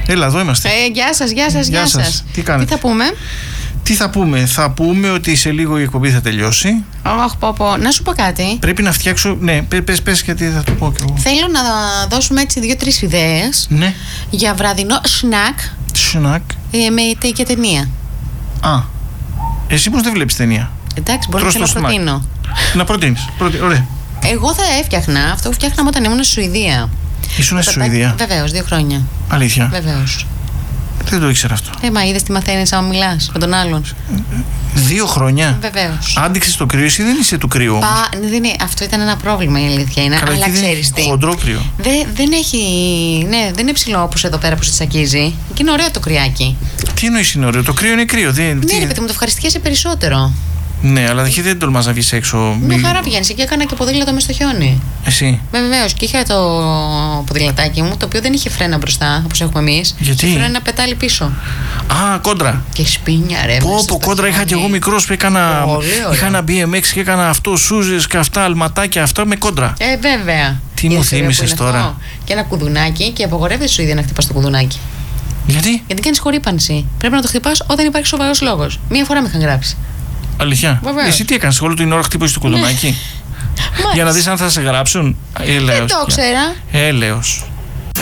Έλα, εδώ είμαστε. Γεια σας. Τι κάνετε? Τι θα πούμε? Θα πούμε ότι σε λίγο η εκπομπή θα τελειώσει. Να σου πω κάτι. Πρέπει να φτιάξω. Ναι, πες γιατί θα το πω κι εγώ. Θέλω να δώσουμε έτσι 2-3 ιδέες. Ναι. Για βραδινό σνακ. Και ταινία. Εσύ πώς δεν βλέπεις ταινία? Εντάξει, μπορώ να προτείνω. Να προτείνεις. Ωραία. Εγώ θα έφτιαχνα αυτό που φτιάχναμε όταν ήμουν στη Σουηδία. Ήσουν στη Σουηδία? Βεβαίως, 2 χρόνια. Αλήθεια? Βεβαίως. Δεν το ήξερα αυτό. Μα είδες τι μαθαίνεις άμα μιλάς με τον άλλον. 2 χρόνια? Βεβαίως. Άντεξες το κρύο, εσύ δεν είσαι του κρύου όμως. Αυτό ήταν ένα πρόβλημα, η αλήθεια είναι. Καλά, αλλά ξέρεις τι. Χοντρό κρύο. Δεν έχει. Ναι, δεν είναι ψηλό όπως εδώ πέρα που σε τσακίζει. Και είναι ωραίο το κρυάκι. Τι εννοείς είναι ωραίο? Το κρύο είναι κρύο. Ναι, ρε παιδί μου, το ευχαριστιέσαι περισσότερο. Ναι, αλλά δεν τολμάς να βγεις έξω. Μια χαρά βγαίνεις και έκανα και ποδήλατο μες στο χιόνι. Εσύ? Βεβαίως, και είχα το ποδηλατάκι μου, το οποίο δεν είχε φρένα μπροστά όπως έχουμε εμείς. Γιατί? Είχε φρένα πετάλι πίσω. Κόντρα. Και σπίνια, ρε. Πω, κόντρα είχα κι εγώ μικρός που έκανα. Είχα ένα BMX και έκανα αυτό, σούζες και αυτά, αλματάκια, αυτά με κόντρα. Βέβαια. Τι μου θύμισες τώρα? Και ένα κουδουνάκι, και απογορεύεται σου ήδη να χτυπάς το κουδουνάκι. Γιατί κάνεις χορύπανση. Πρέπει να το χτυπάς όταν υπάρχει σοβαρός λόγος. Μία φορά με είχαν γράψει. Αλήθεια? Βεβαίως. Εσύ τι έκανες? Όλη την ώρα χτύπωσες το κουδουνάκι? Για να δεις αν θα σε γράψουν? Δεν το ήξερα. Έλεος.